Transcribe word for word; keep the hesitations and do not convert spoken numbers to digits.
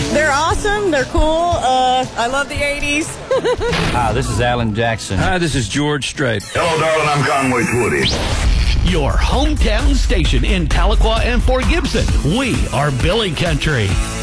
They're awesome. They're cool. Uh, I love the eighties. Hi, this is Alan Jackson. Hi, this is George Strait. Hello, darling. I'm Conway Twitty. Your hometown station in Tahlequah and Fort Gibson. We are Billy Country.